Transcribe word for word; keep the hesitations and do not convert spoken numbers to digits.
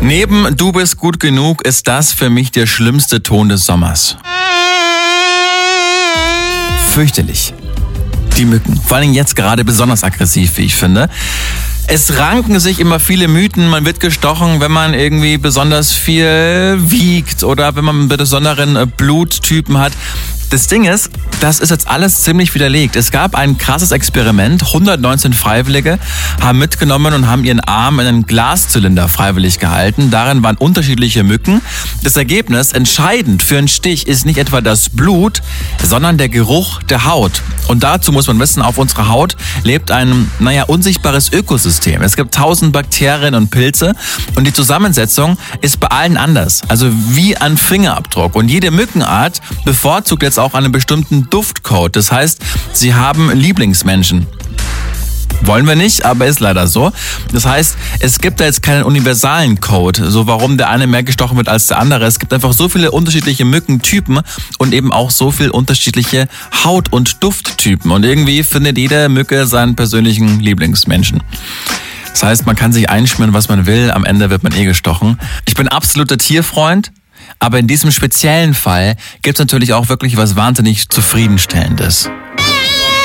Neben Du bist gut genug ist das für mich der schlimmste Ton des Sommers. Fürchterlich. Die Mücken. Vor allem jetzt gerade besonders aggressiv, wie ich finde. Es ranken sich immer viele Mythen. Man wird gestochen, wenn man irgendwie besonders viel wiegt oder wenn man einen besonderen Bluttypen hat. Das Ding ist, das ist jetzt alles ziemlich widerlegt. Es gab ein krasses Experiment. hundertneunzehn Freiwillige haben mitgenommen und haben ihren Arm in einen Glaszylinder freiwillig gehalten. Darin waren unterschiedliche Mücken. Das Ergebnis, entscheidend für einen Stich, ist nicht etwa das Blut, sondern der Geruch der Haut. Und dazu muss man wissen, auf unserer Haut lebt ein, naja, unsichtbares Ökosystem. Es gibt tausend Bakterien und Pilze und die Zusammensetzung ist bei allen anders. Also wie ein Fingerabdruck. Und jede Mückenart bevorzugt jetzt auch einen bestimmten Duftcode. Das heißt, sie haben Lieblingsmenschen. Wollen wir nicht, aber ist leider so. Das heißt, es gibt da jetzt keinen universalen Code, so warum der eine mehr gestochen wird als der andere. Es gibt einfach so viele unterschiedliche Mückentypen und eben auch so viele unterschiedliche Haut- und Dufttypen. Und irgendwie findet jede Mücke seinen persönlichen Lieblingsmenschen. Das heißt, man kann sich einschmieren, was man will. Am Ende wird man eh gestochen. Ich bin absoluter Tierfreund. Aber in diesem speziellen Fall gibt es natürlich auch wirklich was wahnsinnig Zufriedenstellendes.